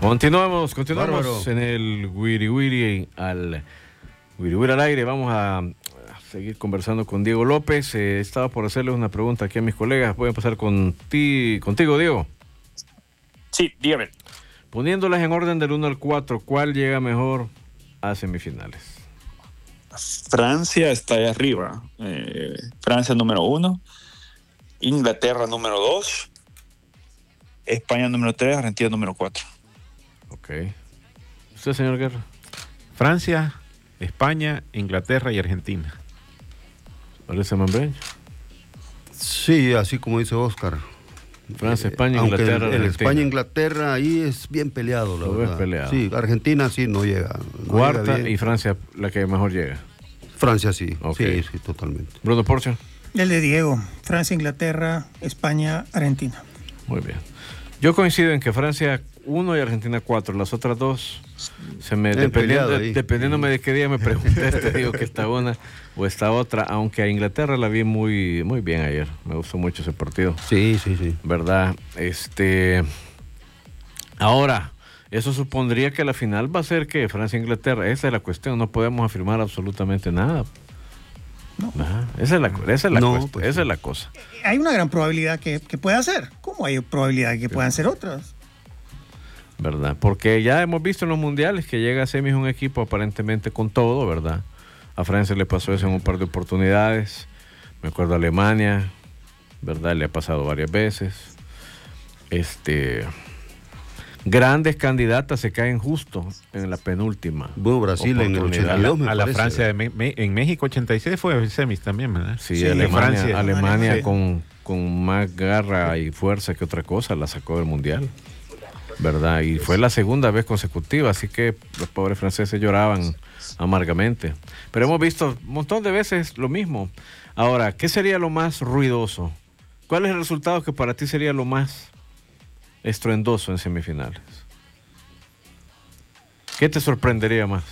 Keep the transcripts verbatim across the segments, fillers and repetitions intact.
Continuamos, continuamos Bárbaro. en el Wiri Wiri al Wiri Wiri al aire. Vamos a, a seguir conversando con Diego López. Eh, estaba por hacerles una pregunta aquí a mis colegas. Voy a empezar con ti, contigo, Diego. Sí, dígame. Poniéndolas en orden del uno al cuatro, ¿cuál llega mejor a semifinales? Francia está ahí arriba. Eh, Francia número uno, Inglaterra número dos, España número tres, Argentina número cuatro. Ok. ¿Usted, señor Guerra? Francia, España, Inglaterra y Argentina. ¿Parece Mambreño? Sí, así como dice Oscar. Francia, España, Aunque Inglaterra, el, el Argentina. España, Inglaterra, ahí es bien peleado, la Lo verdad. ves peleado. Sí, Argentina sí no llega. no Cuarta llega bien. y Francia la que mejor llega. Francia sí, Ok. sí, sí, totalmente. Bruno Porcio. El de Diego, Francia, Inglaterra, España, Argentina. Muy bien. Yo coincido en que Francia uno y Argentina cuatro. Las otras dos, se me, Bien dependiendo, peleado ahí. dependiéndome de qué día me pregunté, te digo que esta una o esta otra. Aunque a Inglaterra la vi muy, muy bien ayer. Me gustó mucho ese partido. Sí, sí, sí. ¿Verdad? Este. Ahora, eso supondría que la final va a ser que Francia-Inglaterra. Esa es la cuestión. No podemos afirmar absolutamente nada. No. Ajá. Esa es la, esa es la, No, cuestión, pues esa sí. es la cosa. Hay una gran probabilidad que, que pueda ser. ¿Cómo hay probabilidad que puedan ser otras? ¿Verdad? Porque ya hemos visto en los mundiales que llega a semis un equipo aparentemente con todo, ¿verdad? A Francia le pasó eso en un par de oportunidades. Me acuerdo a Alemania, ¿verdad? Le ha pasado varias veces. Este. Grandes candidatas se caen justo en la penúltima. Bueno, Brasil en el oportunidad. A la, ochenta y dos me a la parece. Francia de Me- Me- en México ochenta y seis fue semis también, ¿verdad? Sí, Sí, Alemania, Francia. Alemania Sí. con, con más garra y fuerza que otra cosa la sacó del mundial, ¿verdad? Y fue la segunda vez consecutiva, así que los pobres franceses lloraban amargamente. Pero hemos visto un montón de veces lo mismo. Ahora, ¿qué sería lo más ruidoso? ¿Cuál es el resultado que para ti sería lo más estruendoso en semifinales? ¿Qué te sorprendería más?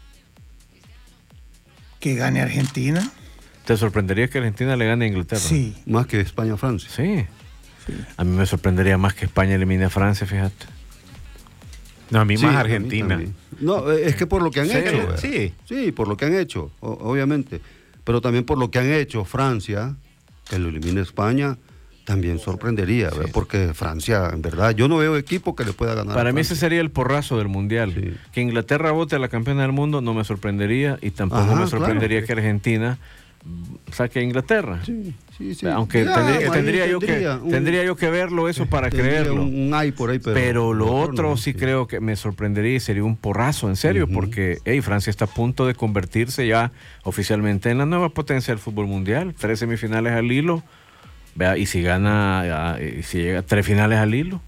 Que gane Argentina. ¿Te sorprendería que Argentina le gane a Inglaterra? Sí. Más que España-Francia. Sí. A mí me sorprendería más que España elimine a Francia, fíjate. No, a mí Sí, más a mí Argentina. también. No, es que por lo que han Sí, hecho. ¿verdad? sí. Sí, por lo que han hecho, o- obviamente. Pero también por lo que han hecho Francia, que lo elimine España, también sorprendería, ¿verdad? Porque Francia, en verdad, yo no veo equipo que le pueda ganar. Para a mí ese Francia. sería el porrazo del mundial. Sí. Que Inglaterra vote a la campeona del mundo no me sorprendería y tampoco Ajá, me sorprendería claro. que Argentina saque a Inglaterra. Sí, sí, sí. Aunque Ya, tendría, ahí tendría yo tendría que un- tendría yo que verlo eso para tendría creerlo. Un, un ay por ahí, pero, Pero, lo otro otro no, sí, creo que me sorprendería y sería un porrazo, en serio, Ujú. porque hey, Francia está a punto de convertirse ya oficialmente en la nueva potencia del fútbol mundial. Tres semifinales al hilo. Vea, y si gana, ah, y si llega a tres finales al hilo,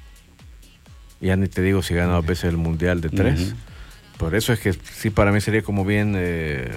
ya ni te digo si gana dos veces el mundial de tres. Ujú. Por eso es que sí, para mí sería como bien, eh,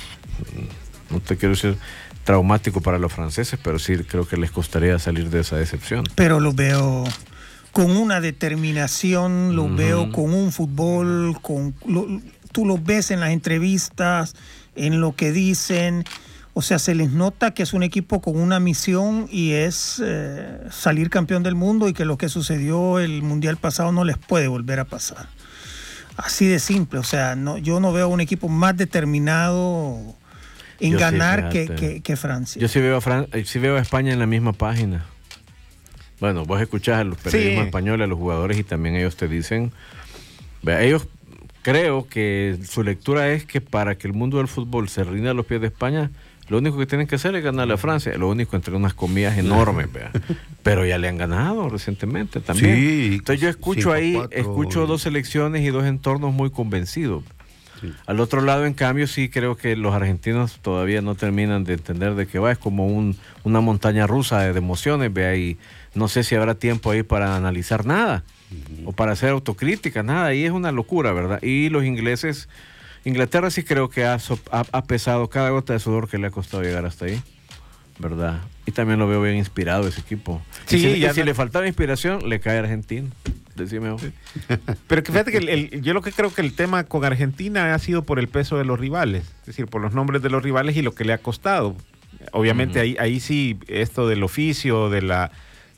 no te quiero decir traumático para los franceses, pero sí creo que les costaría salir de esa decepción. Pero los veo con una determinación, los Ujú. veo con un fútbol, con lo- tú los ves en las entrevistas, en lo que dicen. O sea, se les nota que es un equipo con una misión y es eh, salir campeón del mundo y que lo que sucedió el mundial pasado no les puede volver a pasar. Así de simple. O sea, no, yo no veo un equipo más determinado en Yo sí, ganar que, fíjate. que, que Francia. Yo sí veo a Fran- eh, sí veo a España en la misma página. Bueno, vos escuchás a los periodismo Sí. españoles, a los jugadores, y también ellos te dicen, vea, ellos creo que su lectura es que para que el mundo del fútbol se rinda a los pies de España, lo único que tienen que hacer es ganarle a Francia, lo único entre unas comillas enormes, vea. Pero ya le han ganado recientemente también. Sí, Entonces yo escucho cinco a ahí, cuatro. escucho dos selecciones y dos entornos muy convencidos. Sí. Al otro lado, en cambio, sí creo que los argentinos todavía no terminan de entender de que va, es como un, una montaña rusa de, de emociones, vea, y no sé si habrá tiempo ahí para analizar nada, o para hacer autocrítica, nada, y es una locura, ¿verdad? Y los ingleses, Inglaterra sí creo que ha, so- ha, ha pesado cada gota de sudor que le ha costado llegar hasta ahí, ¿verdad? Y también lo veo bien inspirado ese equipo. Sí, y si, ya y si no- le faltaba inspiración, le cae a Argentina. Decime vos. Pero que fíjate que el- el- yo lo que creo que el tema con Argentina ha sido por el peso de los rivales, es decir, por los nombres de los rivales y lo que le ha costado. Obviamente Ujú. ahí, ahí sí, esto del oficio, de la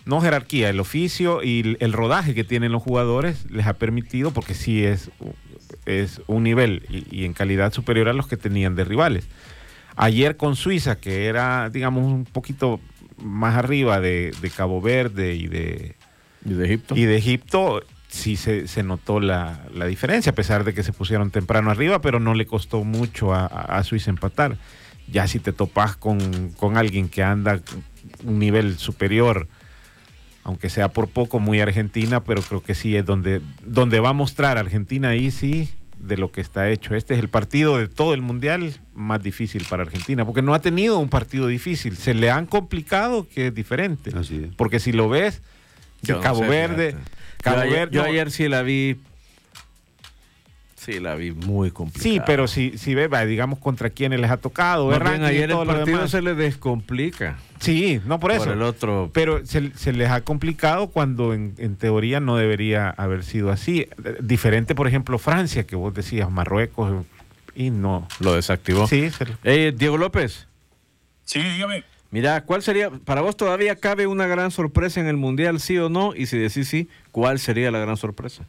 no jerarquía, el oficio y el rodaje que tienen los jugadores les ha permitido, porque sí es, es un nivel y, y en calidad superior a los que tenían de rivales. Ayer con Suiza, que era, digamos, un poquito más arriba de, de Cabo Verde y de, ¿Y de Egipto? Y de Egipto, sí se, se notó la, la diferencia, a pesar de que se pusieron temprano arriba, pero no le costó mucho a, a Suiza empatar. Ya si te topas con, con alguien que anda un nivel superior, aunque sea por poco, muy Argentina, pero creo que sí es donde, donde va a mostrar Argentina ahí sí de lo que está hecho. Este es el partido de todo el Mundial más difícil para Argentina, porque no ha tenido un partido difícil. Se le han complicado, que es diferente. Así es. Porque si lo ves, de Yo no Cabo sé, Verde... fíjate. Cabo yo, ayer, Verde yo no- ayer sí la vi. Sí, la vi muy complicada. Sí, pero si, si ve, va, digamos, contra quienes les ha tocado. Más ve bien, ranking y ayer el todo lo partido demás. se le descomplica. Sí, no por eso. Por el otro. Pero se, se les ha complicado cuando en, en teoría no debería haber sido así. Eh, Diferente, por ejemplo, Francia, que vos decías, Marruecos, y no. Lo desactivó. Sí, se- Eh, Diego López, Sí, dígame. mira, ¿cuál sería, para vos todavía cabe una gran sorpresa en el Mundial, sí o no? Y si decís sí, ¿cuál sería la gran sorpresa?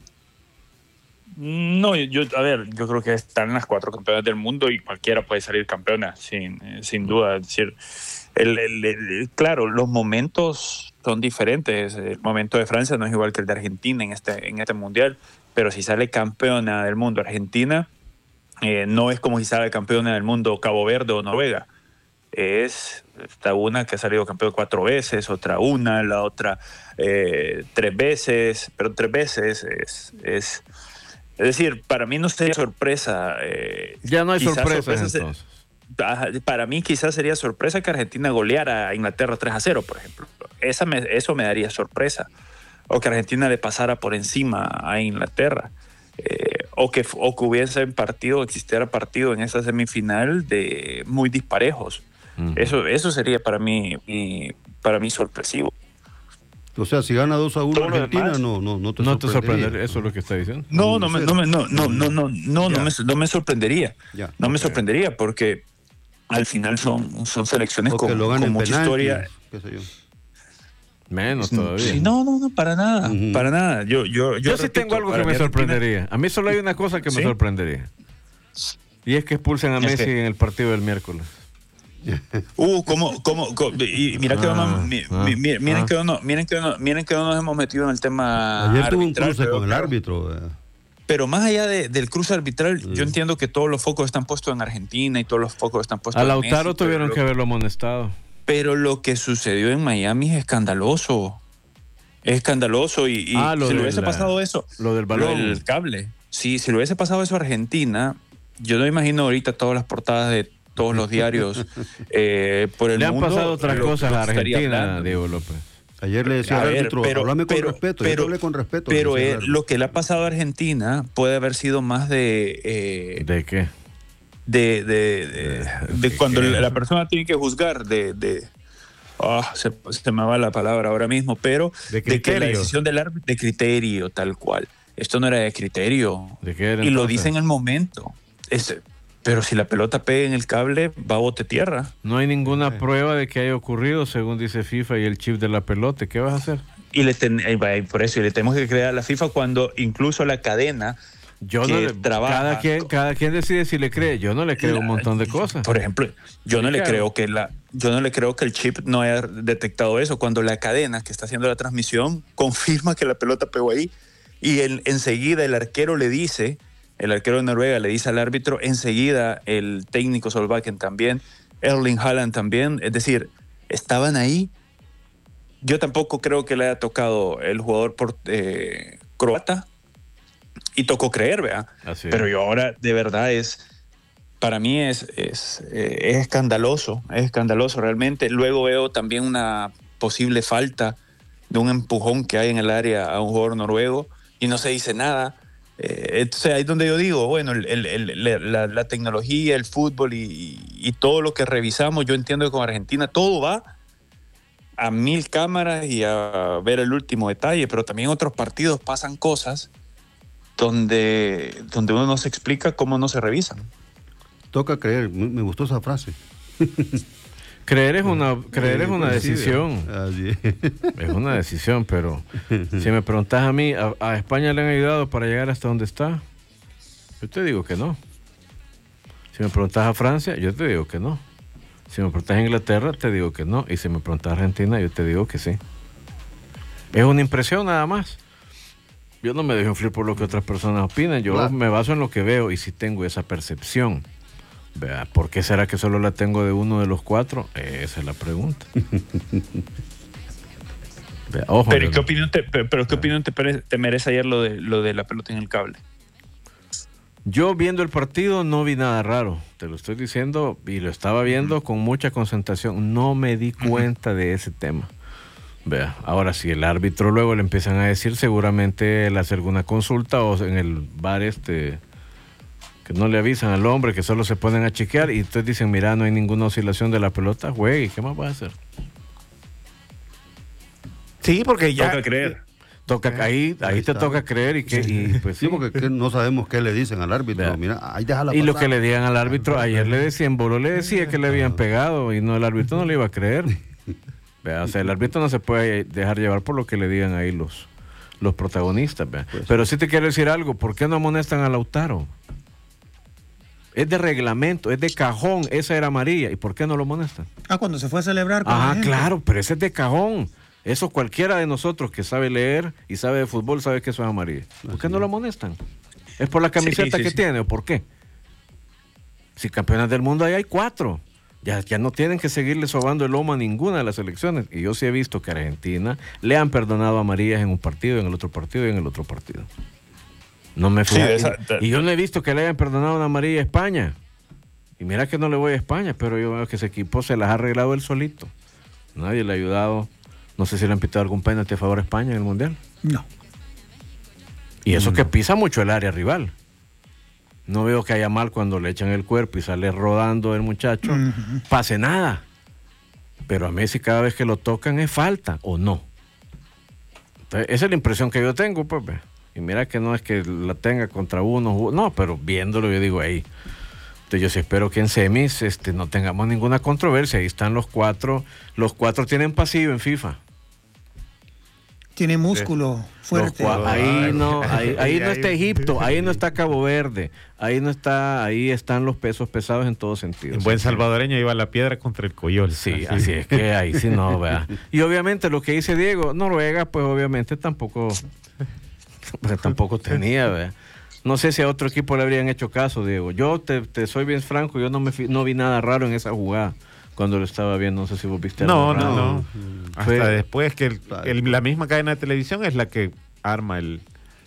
No, yo, a ver, yo creo que están las cuatro campeonas del mundo y cualquiera puede salir campeona, sin, eh, sin duda. Es decir, el, el- el- claro, los momentos son diferentes. El momento de Francia no es igual que el de Argentina en este, en este mundial, pero si sale campeona del mundo Argentina, eh, no es como si sale campeona del mundo Cabo Verde o Noruega. Es está una que ha salido campeón cuatro veces, otra una, la otra eh, tres veces, pero tres veces es... es Es decir, para mí no sería sorpresa. Eh, Ya no hay quizás sorpresas sorpresa se- entonces. Ajá, para mí quizás sería sorpresa que Argentina goleara a Inglaterra tres a cero, por ejemplo. Esa me- eso me daría sorpresa. O que Argentina le pasara por encima a Inglaterra. Eh, o, que, o que hubiese partido, existiera partido en esa semifinal de muy disparejos. Ujú. Eso, eso sería para mí, mi- para mí sorpresivo. O sea, si gana dos a uno Todo lo Argentina, demás- no, no, no te No te sorprendería. sorprendería, eso es lo que está diciendo. No, no me, no me, no, no, no, no, no, no Ya. me, no me sorprendería. Ya. No me Ok. sorprendería porque al final son, son selecciones O que con, lo ganen con mucha penaltis, historia. qué sé yo. Menos todavía. Sí, no, no, no, para nada, Ujú. para nada. Yo, yo, yo, Yo sí repito, tengo algo que para me mí Argentina- sorprendería. A mí solo hay una cosa que me ¿Sí? sorprendería. Y es que expulsen a ¿Es Messi qué? en el partido del miércoles. Uh, cómo, cómo, cómo- y mira que Ah, no, mi- ah, mi- mi- miren ah. que no, miren que no, miren que no nos hemos metido en el tema Ayer tuvo un arbitral, cruce pero- con el pero- árbitro. eh. Pero más allá de- del cruce arbitral, Sí. yo entiendo que todos los focos están puestos en Argentina y todos los focos están puestos A en Lautaro Messi, tuvieron pero que lo- haberlo amonestado. Pero lo que sucedió en Miami es escandaloso. Es escandaloso y, y Ah, lo si le de hubiese la- pasado eso, Lo del lo balón. del cable. Sí, si le hubiese pasado eso a Argentina, yo no imagino ahorita todas las portadas de todos los diarios eh, por el Le han mundo. pasado otras lo- cosas lo a que estaría Argentina, hablando. Diego López. Ayer le decía A al ver, árbitro, pero- háblame con pero- respeto. pero- yo te hablé con respeto. Pero le decía eh, al árbitro. lo que le ha pasado a Argentina puede haber sido más de... eh, ¿De qué? de, de, de- de ¿De cuando qué? la persona tiene que juzgar de, de ah, se, se me va la palabra ahora mismo, pero De de, que la criterio. decisión del árbitro de criterio tal cual. Esto no era de criterio ¿De qué era y lo entonces? dice en el momento. Es- pero si la pelota pega en el cable va a bote tierra No hay ninguna prueba de que haya ocurrido, según dice FIFA y el chip de la pelota. ¿Qué vas a hacer? y le ten- eh, va, y por eso y le tenemos que creer a la FIFA cuando incluso la cadena Yo que no le, trabaja cada quien, con- cada quien decide si le cree. Yo no le creo La- un montón de cosas. Por ejemplo, yo no le Claro. creo que la, yo no le creo que el chip no haya detectado eso cuando la cadena que está haciendo la transmisión confirma que la pelota pegó ahí y en- enseguida el arquero le dice, el arquero de Noruega le dice al árbitro, enseguida el técnico Solbakken también, Erling Haaland también, es decir, estaban ahí. Yo tampoco creo que le haya tocado el jugador por, eh, croata y tocó creer, ¿verdad? Así es. Pero yo ahora, de verdad, es para mí es, es, eh, es escandaloso, es escandaloso realmente. Luego veo también una posible falta de un empujón que hay en el área a un jugador noruego y no se dice nada. Eh, entonces ahí es donde yo digo, bueno, el, el, el, la, la tecnología, el fútbol y, y todo lo que revisamos, yo entiendo que con Argentina todo va a mil cámaras y a ver el último detalle, pero también en otros partidos pasan cosas donde, donde uno no se explica cómo no se revisan. Toca creer, me, me gustó esa frase. Creer es una, creer es una decisión. Así es. Es una decisión, pero si me preguntas a mí, ¿a, a España le han ayudado para llegar hasta donde está? Yo te digo que no. Si me preguntas a Francia, yo te digo que no. Si me preguntas a Inglaterra, te digo que no. Y si me preguntas a Argentina, yo te digo que sí. Es una impresión nada más. Yo no me dejo influir por lo que otras personas opinan. Yo claro. me baso en lo que veo y si tengo esa percepción. Vea, ¿por qué será que solo la tengo de uno de los cuatro? Esa es la pregunta. Vea, ojo, pero, ¿qué opinión te, pero, pero ¿qué opinión te, te merece ayer lo de, lo de la pelota en el cable? Yo viendo el partido no vi nada raro. Te lo estoy diciendo y lo estaba viendo uh-huh. con mucha concentración. No me di cuenta uh-huh. de ese tema. Vea, ahora si el árbitro luego le empiezan a decir, seguramente él hace alguna consulta o en el bar este... que no le avisan al hombre, que solo se ponen a chequear y entonces dicen, mira, no hay ninguna oscilación de la pelota, juegue, ¿qué más va a hacer? Sí, porque ya... Toca creer. Toca, ahí ahí, ahí te toca creer y que... Y pues, sí, sí, porque que no sabemos qué le dicen al árbitro. Vea. Mira, ahí deja la y pasada. lo que le digan al árbitro, ayer le decían, Bolo le decía que le habían pegado y no, el árbitro no le iba a creer. Vea, o sea, el árbitro no se puede dejar llevar por lo que le digan ahí los, los protagonistas. Vea. Pues, pero sí te quiero decir algo, ¿por qué no amonestan a Lautaro? Es de reglamento, es de cajón, esa era amarilla. ¿Y por qué no lo amonestan? Ah, cuando se fue a celebrar con Ah, claro, pero ese es de cajón. Eso cualquiera de nosotros que sabe leer y sabe de fútbol sabe que eso es amarilla. ¿Por Así qué no lo amonestan? ¿Es por la camiseta sí, sí, que sí. tiene o por qué? Si campeonas del mundo ahí hay cuatro. Ya, ya no tienen que seguirle sobando el lomo a ninguna de las selecciones. Y yo sí he visto que a Argentina le han perdonado amarillas en un partido, en el otro partido y en el otro partido. No me fui. Sí, esa, y yo no he visto que le hayan perdonado una amarilla a España. Y mira que no le voy a España, pero yo veo que ese equipo se las ha arreglado él solito. Nadie le ha ayudado. No sé si le han pitado algún penalti a favor a España en el Mundial. No. Y eso no. que pisa mucho el área rival. No veo que haya mal cuando le echan el cuerpo y sale rodando el muchacho. Uh-huh. Pase nada. Pero a Messi cada vez que lo tocan es falta o no. Entonces, esa es la impresión que yo tengo, pues. Y mira que no es que la tenga contra uno, no, pero viéndolo yo digo, ahí. Entonces yo sí espero que en semis este, no tengamos ninguna controversia. Ahí están los cuatro. Los cuatro tienen pasivo en FIFA. Tiene músculo fuerte. Cua- ahí no, ahí, ahí no está Egipto, ahí no está Cabo Verde, ahí no está, ahí están los pesos pesados en todo sentido. En buen salvadoreño iba la piedra contra el coyol. Sí, así, así es que ahí sí no, vea. Y obviamente lo que dice Diego, Noruega, pues obviamente tampoco, pues, tampoco tenía, vea. No sé si a otro equipo le habrían hecho caso, Diego. Yo te, te soy bien franco, yo no me no vi nada raro en esa jugada. Cuando lo estaba viendo, no sé si vos viste. No, no, no. Hasta Fue, después que el, el, la misma cadena de televisión es la que arma el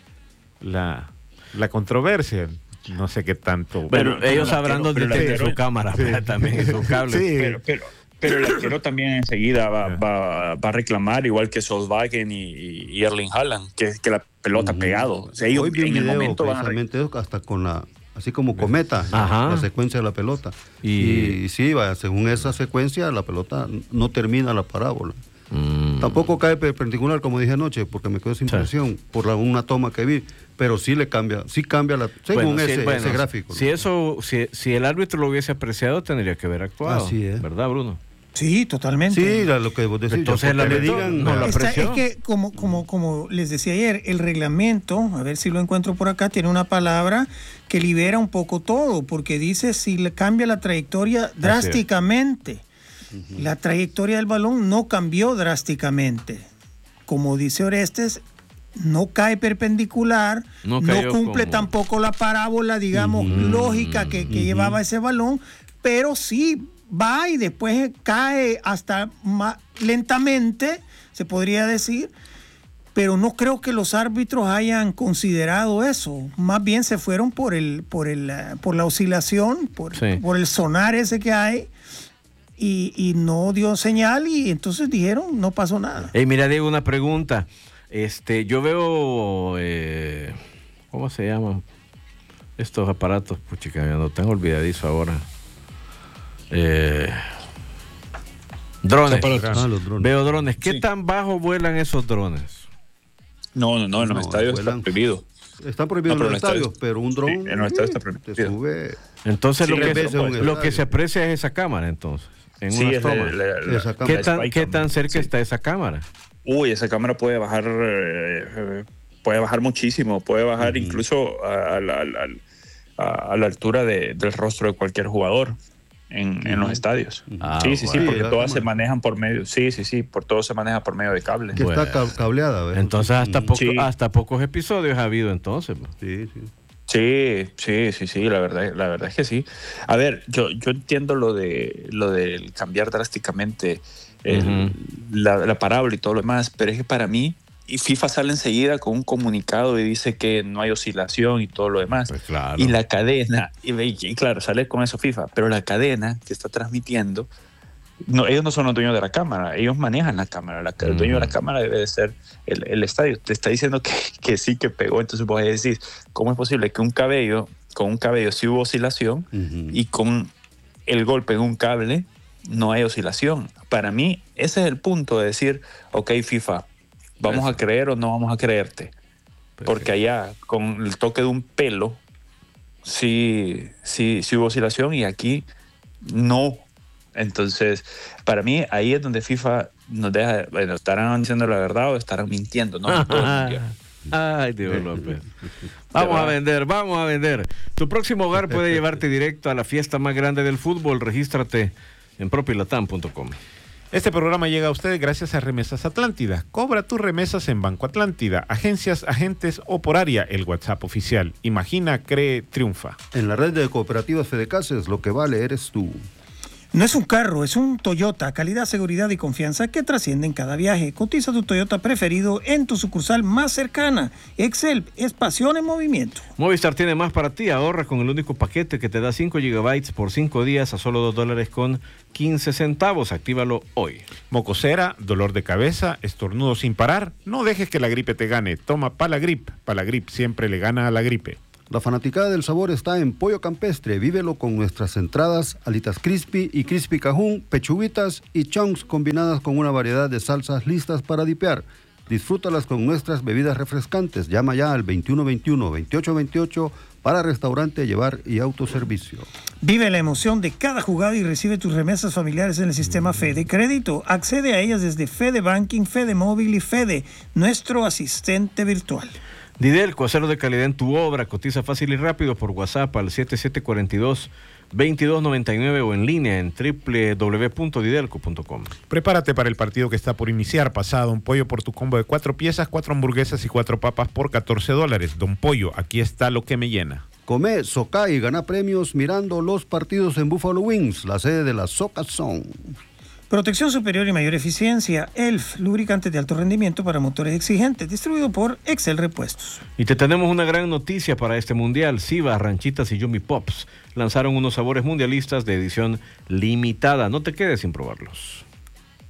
la, la controversia. No sé qué tanto. Bueno, pero, ellos sabrán dónde tiene su cámara, sí. también y su cable. Sí. Pero, pero, pero el arquero también enseguida va, va, va a reclamar, igual que Solbakken y, y Erling Haaland, que, que la pelota uh-huh. pegado. O sea, ellos Hoy vi en un el video, momento van a... hasta con la... Así como cometa, Ajá. la secuencia de la pelota. Y, y sí, va, según esa secuencia, la pelota no termina la parábola. Mm. Tampoco cae perpendicular, como dije anoche, porque me quedó esa impresión sí. por la, una toma que vi. Pero sí le cambia, sí cambia la, según bueno, ese, sí, bueno, ese gráfico. Si, ¿no? eso, si, si el árbitro lo hubiese apreciado, tendría que haber actuado. Así es. ¿Verdad, Bruno? Sí, totalmente. Sí, lo que vos decís. Entonces la le digan, no, no, la Está, es que, como, como, como les decía ayer, el reglamento, a ver si lo encuentro por acá, tiene una palabra que libera un poco todo, porque dice si le cambia la trayectoria drásticamente. Uh-huh. La trayectoria del balón no cambió drásticamente. Como dice Orestes, no cae perpendicular, no, no cumple como... tampoco la parábola, digamos, uh-huh. lógica que, que uh-huh. llevaba ese balón, pero sí va y después cae hasta más lentamente, se podría decir, pero no creo que los árbitros hayan considerado eso. Más bien se fueron por el, por el, por la oscilación, por, sí. por el sonar ese que hay, y, y no dio señal, y entonces dijeron, no pasó nada. Hey, mira, Diego, una pregunta. Este, yo veo, eh, ¿cómo se llaman estos aparatos? Puchica, no tengo olvidadizo ahora. Eh, drones. Ah, los drones. Veo drones. ¿Qué sí. tan bajo vuelan esos drones? No, no, no, en los no, estadios vuelan, está prohibido. Están prohibidos no, en los estadios, estadios, pero un dron sí, en los estadios está prohibido. Te sube. Entonces sí, lo, que, eso, lo que se aprecia es esa cámara, entonces. En Sí, unas es la- tomas. la- la- Esa cámara. ¿Qué la tan, Spy ¿Qué Cam. tan cerca Sí. está esa cámara? Uy, esa cámara puede bajar, eh, eh, puede bajar muchísimo, puede bajar incluso a, a la, a la- a- a la altura de- del rostro de cualquier jugador en, en los estadios. Ah, sí, sí, sí, bueno. porque la todas se cámara. manejan por medio, sí, sí, sí, por todo se maneja por medio de cable. Que Bueno. está ca- cableada, ¿ves? Entonces hasta, poco, Sí. hasta pocos episodios ha habido entonces. ¿no? Sí, sí. Sí, sí, sí, sí, la verdad, la verdad es que sí. A ver, yo, yo entiendo lo de lo del cambiar drásticamente el- Ujú. la, la parábola y todo lo demás, pero es que para mí, y FIFA sale enseguida con un comunicado y dice que no hay oscilación y todo lo demás. Pues claro. Y la cadena, y, ve- y claro, sale con eso FIFA, pero la cadena que está transmitiendo, no, ellos no son los dueños de la cámara, ellos manejan la cámara. La, el dueño de la Ujú. cámara debe de ser el, el estadio. Te está diciendo que, que sí, que pegó. Entonces vos decís, ¿cómo es posible que un cabello, con un cabello sí hubo oscilación Ujú. y con el golpe en un cable no hay oscilación? Para mí, ese es el punto de decir, ok, FIFA, ¿vamos a creer o no vamos a creerte? Porque allá, con el toque de un pelo, sí, sí, sí hubo oscilación y aquí no. Entonces, para mí, ahí es donde FIFA nos deja, bueno, estarán diciendo la verdad o estarán mintiendo, ¿no? Todo el mundial. Ay, Dios López. Vamos a vender, vamos a vender. Tu próximo hogar puede llevarte directo a la fiesta más grande del fútbol. Regístrate en propilatam punto com. Este programa llega a ustedes gracias a Remesas Atlántida. Cobra tus remesas en Banco Atlántida, agencias, agentes o por área, el WhatsApp oficial. Imagina, cree, triunfa. En la red de cooperativas Fedecases, lo que vale eres tú. No es un carro, es un Toyota. Calidad, seguridad y confianza que trascienden cada viaje. Cotiza tu Toyota preferido en tu sucursal más cercana. Excel es pasión en movimiento. Movistar tiene más para ti. Ahorra con el único paquete que te da cinco gigabytes por cinco días a solo dos dólares con quince centavos. Actívalo hoy. Mocosera, dolor de cabeza, estornudo sin parar. No dejes que la gripe te gane. Toma Palagrip. Palagrip siempre le gana a la gripe. La fanaticada del sabor está en Pollo Campestre. Vívelo con nuestras entradas, alitas crispy y crispy cajún, pechuguitas y chunks combinadas con una variedad de salsas listas para dipear. Disfrútalas con nuestras bebidas refrescantes. Llama ya al veintiuno veintiuno, veintiocho veintiocho para restaurante, llevar y autoservicio. Vive la emoción de cada jugada y recibe tus remesas familiares en el sistema Fede Crédito. Accede a ellas desde Fede Banking, Fede Móvil y Fede, nuestro asistente virtual. Didelco, acero de calidad en tu obra. Cotiza fácil y rápido por WhatsApp al siete siete cuatro dos, veintidós noventa y nueve o en línea en doble u doble u doble u punto didelco punto com. Prepárate para el partido que está por iniciar. Pasado un pollo por tu combo de cuatro piezas, cuatro hamburguesas y cuatro papas por catorce dólares. Don Pollo, aquí está lo que me llena. Come, soca y gana premios mirando los partidos en Buffalo Wings, la sede de la Soca Zone. Protección superior y mayor eficiencia. E L F, lubricante de alto rendimiento para motores exigentes, distribuido por Excel Repuestos. Y te tenemos una gran noticia para este mundial. Siva, Ranchitas y Yumi Pops lanzaron unos sabores mundialistas de edición limitada. No te quedes sin probarlos.